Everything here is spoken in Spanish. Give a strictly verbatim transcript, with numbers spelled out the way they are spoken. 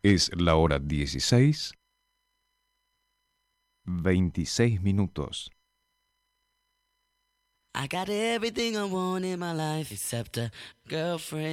Es la hora dieciséis, veintiséis minutos. I got everything I want in my life except a girlfriend.